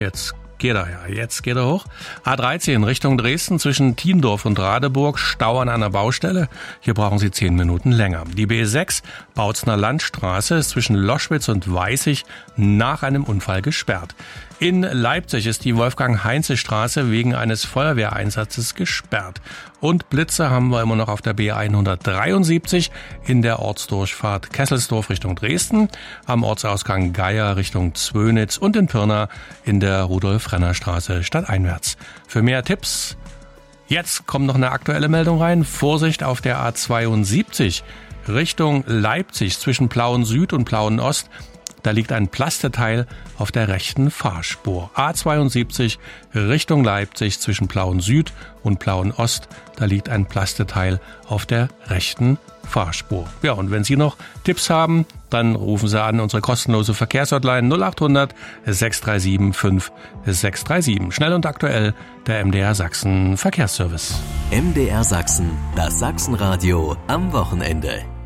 Jetzt geht er hoch. A13 Richtung Dresden zwischen Thiendorf und Radeburg, Stau an einer Baustelle. Hier brauchen Sie 10 Minuten länger. Die B6 Bautzner Landstraße ist zwischen Loschwitz und Weißig nach einem Unfall gesperrt. In Leipzig ist die Wolfgang-Heinze-Straße wegen eines Feuerwehreinsatzes gesperrt. Und Blitze haben wir immer noch auf der B173 in der Ortsdurchfahrt Kesselsdorf Richtung Dresden, am Ortsausgang Geier Richtung Zwönitz und in Pirna in der Rudolf-Renner-Straße stadteinwärts. Für mehr Tipps, jetzt kommt noch eine aktuelle Meldung rein. Vorsicht auf der A72 Richtung Leipzig zwischen Plauen Süd und Plauen Ost. Da liegt ein Plasteteil auf der rechten Fahrspur. A72 Richtung Leipzig zwischen Plauen Süd und Plauen Ost. Da liegt ein Plasteteil auf der rechten Fahrspur. Ja, und wenn Sie noch Tipps haben, dann rufen Sie an unsere kostenlose Verkehrshotline 0800 637 5637. Schnell und aktuell der MDR Sachsen Verkehrsservice. MDR Sachsen, das Sachsenradio am Wochenende.